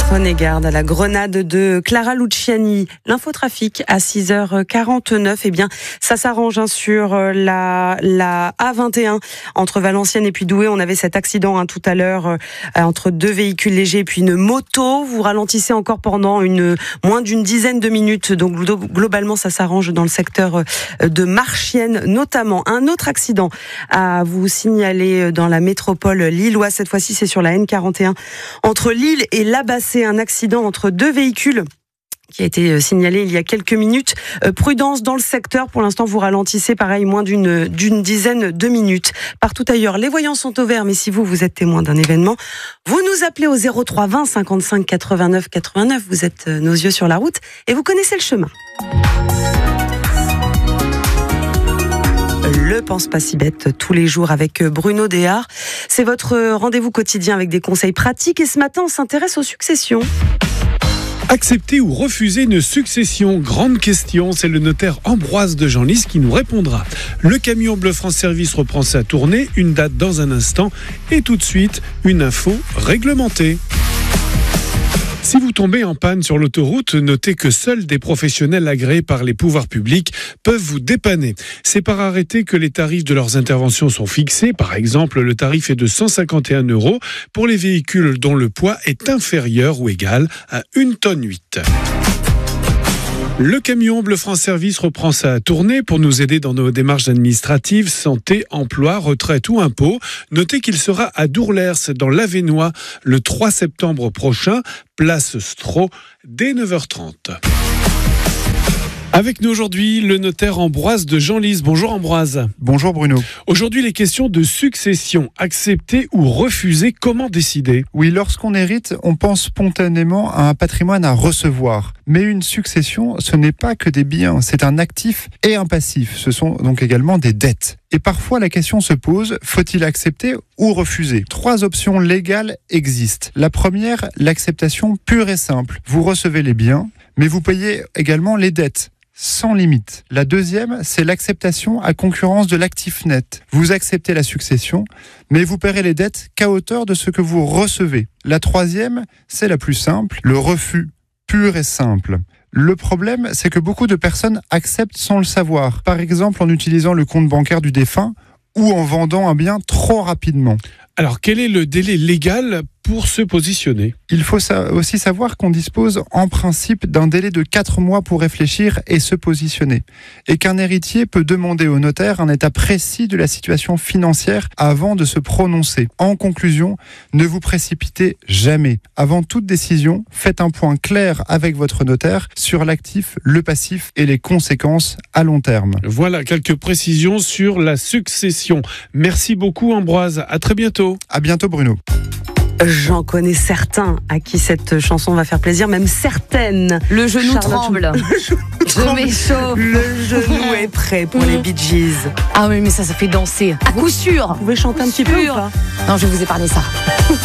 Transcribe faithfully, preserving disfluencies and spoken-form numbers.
Prenez garde à la grenade de Clara Luciani. L'infotrafic à six heures quarante-neuf. Eh bien, ça s'arrange hein, sur la, la A vingt et un entre Valenciennes et puis Douai. On avait cet accident hein, tout à l'heure euh, entre deux véhicules légers et puis une moto. Vous ralentissez encore pendant une, moins d'une dizaine de minutes. Donc, globalement, ça s'arrange dans le secteur de Marchienne, notamment. Un autre accident à vous signaler dans la métropole lilloise. Cette fois-ci, c'est sur la N quarante et un entre Lille et Labassé. Un accident entre deux véhicules qui a été signalé il y a quelques minutes. Euh, prudence dans le secteur. Pour l'instant, vous ralentissez, pareil, moins d'une, d'une dizaine de minutes. Partout ailleurs, les voyants sont au vert, mais si vous, vous êtes témoin d'un événement, vous nous appelez au zéro trois vingt cinquante-cinq quatre-vingt-neuf quatre-vingt-neuf. Vous êtes euh, nos yeux sur la route et vous connaissez le chemin. Le Pense pas si bête tous les jours avec Bruno Déard. C'est votre rendez-vous quotidien avec des conseils pratiques et ce matin on s'intéresse aux successions. Accepter ou refuser une succession, grande question, c'est le notaire Ambroise de Genlis qui nous répondra. Le camion Bleu France Service reprend sa tournée, une date dans un instant et tout de suite une info réglementée. Si vous tombez en panne sur l'autoroute, notez que seuls des professionnels agréés par les pouvoirs publics peuvent vous dépanner. C'est par arrêté que les tarifs de leurs interventions sont fixés. Par exemple, le tarif est de cent cinquante et un euros pour les véhicules dont le poids est inférieur ou égal à une tonne huit. Le camion Bleu France Service reprend sa tournée pour nous aider dans nos démarches administratives, santé, emploi, retraite ou impôts. Notez qu'il sera à Dourlers, dans l'Avesnois, le trois septembre prochain, place Stroh, dès neuf heures trente. Avec nous aujourd'hui, le notaire Ambroise de Genlis. Bonjour Ambroise. Bonjour Bruno. Aujourd'hui, les questions de succession. Accepter ou refuser, comment décider ? Oui, lorsqu'on hérite, on pense spontanément à un patrimoine à recevoir. Mais une succession, ce n'est pas que des biens, c'est un actif et un passif. Ce sont donc également des dettes. Et parfois, la question se pose, faut-il accepter ou refuser ? Trois options légales existent. La première, l'acceptation pure et simple. Vous recevez les biens, mais vous payez également les dettes, sans limite. La deuxième, c'est l'acceptation à concurrence de l'actif net. Vous acceptez la succession, mais vous paierez les dettes qu'à hauteur de ce que vous recevez. La troisième, c'est la plus simple, le refus pur et simple. Le problème, c'est que beaucoup de personnes acceptent sans le savoir. Par exemple, en utilisant le compte bancaire du défunt ou en vendant un bien trop rapidement. Alors, quel est le délai légal pour se positionner ? Il faut aussi savoir qu'on dispose en principe d'un délai de quatre mois pour réfléchir et se positionner. Et qu'un héritier peut demander au notaire un état précis de la situation financière avant de se prononcer. En conclusion, ne vous précipitez jamais. Avant toute décision, faites un point clair avec votre notaire sur l'actif, le passif et les conséquences à long terme. Voilà quelques précisions sur la succession. Merci beaucoup Ambroise, à très bientôt. À bientôt Bruno. J'en connais certains à qui cette chanson va faire plaisir, même certaines. Le genou Charlotte tremble. Je m'échauffe. Le genou est prêt pour les Bee Gees. Ah oui, mais ça, ça fait danser. À coup sûr. Vous pouvez chanter un petit peu ou pas ? Non, je vais vous épargner ça.